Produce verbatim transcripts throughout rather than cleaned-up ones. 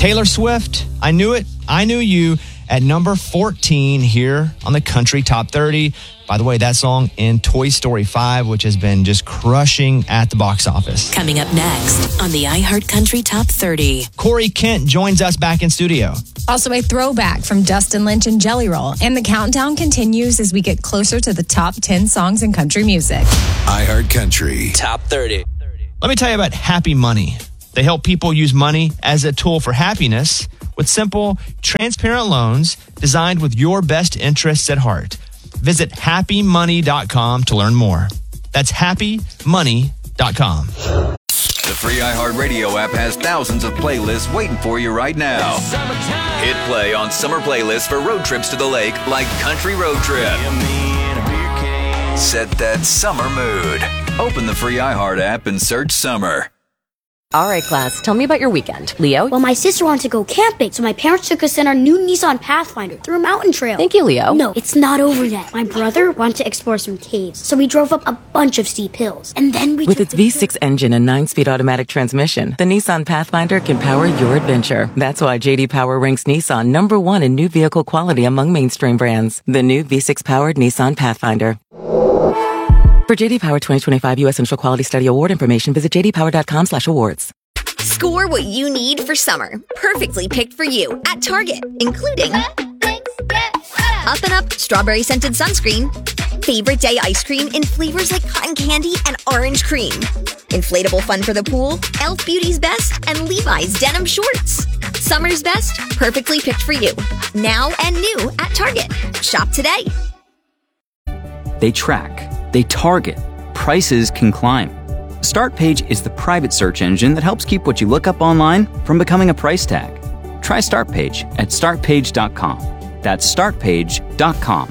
Taylor Swift, I Knew It, I Knew You, at number fourteen here on the Country Top thirty. By the way, that song in Toy Story five, which has been just crushing at the box office. Coming up next on the iHeart Country Top thirty. Corey Kent joins us back in studio. Also a throwback from Dustin Lynch and Jelly Roll. And the countdown continues as we get closer to the top ten songs in country music. iHeart Country Top thirty. Let me tell you about Happy Money. They help people use money as a tool for happiness with simple, transparent loans designed with your best interests at heart. Visit happy money dot com to learn more. That's happy money dot com. The free iHeartRadio app has thousands of playlists waiting for you right now. Hit play on summer playlists for road trips to the lake like Country Road Trip. Set that summer mood. Open the free iHeart app and search summer. All right, class, tell me about your weekend. Leo? Well, my sister wanted to go camping, so my parents took us in our new Nissan Pathfinder through a mountain trail. Thank you, Leo. No, it's not over yet. My brother wanted to explore some caves, so we drove up a bunch of steep hills. And then we With its V six engine and nine-speed automatic transmission, the Nissan Pathfinder can power your adventure. That's why J D Power ranks Nissan number one in new vehicle quality among mainstream brands. The new V six-powered Nissan Pathfinder. For J D Power twenty twenty-five U S Central Quality Study Award information, visit j d power dot com slash awards. Score what you need for summer. Perfectly picked for you at Target, including Up and Up Strawberry Scented Sunscreen, Favorite Day Ice Cream in flavors like cotton candy and orange cream, Inflatable Fun for the Pool, e l f Beauty's Best, and Levi's Denim Shorts. Summer's best, perfectly picked for you. Now and new at Target. Shop today. They track. They target. Prices can climb. Startpage is the private search engine that helps keep what you look up online from becoming a price tag. Try Startpage at start page dot com. That's start page dot com.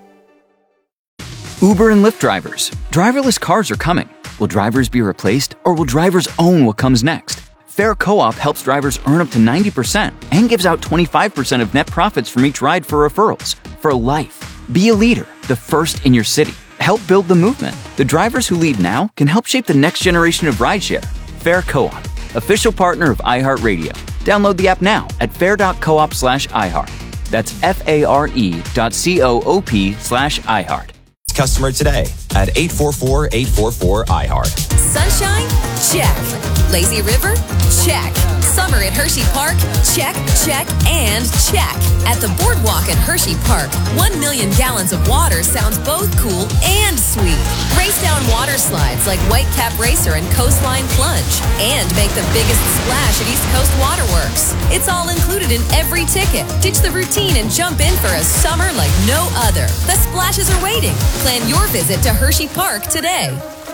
Uber and Lyft drivers. Driverless cars are coming. Will drivers be replaced, or will drivers own what comes next? Fair Co-op helps drivers earn up to ninety percent and gives out twenty-five percent of net profits from each ride for referrals. For life. Be a leader, the first in your city. Help build the movement. The drivers who lead now can help shape the next generation of rideshare. Fair Co-op, official partner of iHeartRadio. Download the app now at fair dot coop slash iHeart. That's F-A-R-E dot C-O-O-P slash iHeart. Customer today at eight four four, eight four four, iHeart. Sunshine? Check. Lazy River? Check. Summer at Hershey Park? Check, check, and check. At the Boardwalk at Hershey Park, one million gallons of water sounds both cool and sweet. Race down water slides like Whitecap Racer and Coastline Plunge. And make the biggest splash at East Coast Waterworks. It's all included in every ticket. Ditch the routine and jump in for a summer like no other. The splashes are waiting. Plan your visit to Hershey Park today.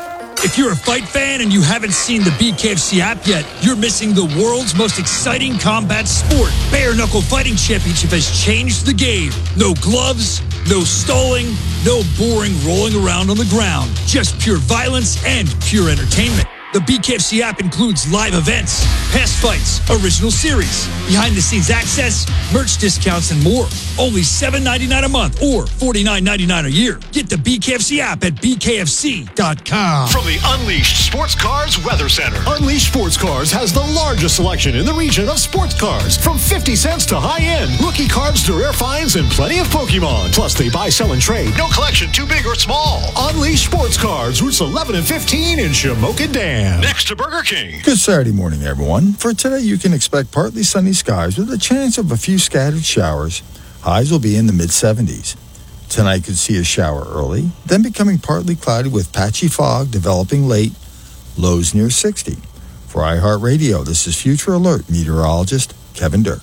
If you're a fight fan and you haven't seen the B K F C app yet, you're missing the world's most exciting combat sport. Bare Knuckle Fighting Championship has changed the game. No gloves, no stalling, no boring rolling around on the ground. Just pure violence and pure entertainment. The B K F C app includes live events, past fights, original series, behind-the-scenes access, merch discounts, and more. Only seven dollars and ninety-nine cents a month or forty-nine dollars and ninety-nine cents a year. Get the B K F C app at b k f c dot com. From the Unleashed Sports Cars Weather Center. Unleashed Sports Cars has the largest selection in the region of sports cars. From fifty cents to high-end, rookie cars to rare finds and plenty of Pokemon. Plus, they buy, sell, and trade. No collection too big or small. Unleashed Sports Cars, routes eleven and fifteen in Shamokin Dam. Next to Burger King. Good Saturday morning, everyone. For today, you can expect partly sunny skies with a chance of a few scattered showers. Highs will be in the mid-seventies. Tonight could see a shower early, then becoming partly cloudy with patchy fog developing late. Lows near sixty. For iHeartRadio, this is Future Alert meteorologist Kevin Dirk.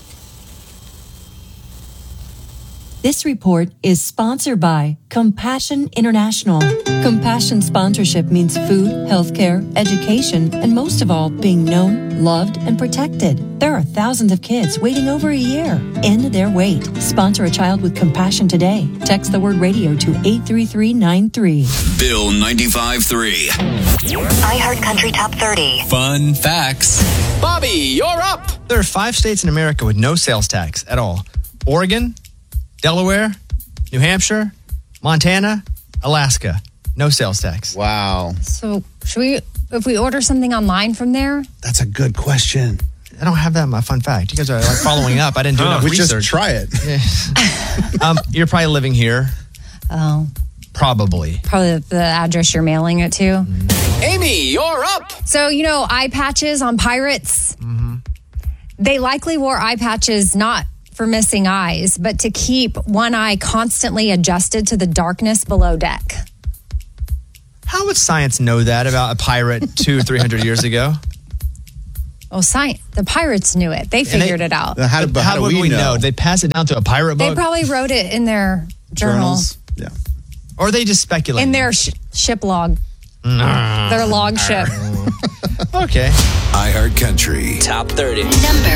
This report is sponsored by Compassion International. Compassion sponsorship means food, healthcare, education, and most of all, being known, loved, and protected. There are thousands of kids waiting over a year. End their wait. Sponsor a child with compassion today. Text the word radio to eight three three nine three. Bill ninety-five point three. iHeart Country Top thirty. Fun facts. Bobby, you're up. There are five states in America with no sales tax at all. Oregon, Delaware, New Hampshire, Montana, Alaska. No sales tax. Wow. So should we, if we order something online from there? That's a good question. I don't have that in my fun fact. You guys are like following up. I didn't do enough we research. just try it. Yeah. um, you're probably living here. Oh, Probably. probably the address you're mailing it to. Amy, you're up. So, you know, eye patches on pirates? They likely wore eye patches not for missing eyes, but to keep one eye constantly adjusted to the darkness below deck. How would science know that about a pirate two, three hundred years ago? Oh, science. The pirates knew it. They figured they- it out. How, do, How, how do would we, we know? know? They pass it down to a pirate They book? probably wrote it in their journal, Journals. Yeah. Or they just speculate? in their sh- ship log, their log ship. Okay. iHeart Country. Top thirty. Number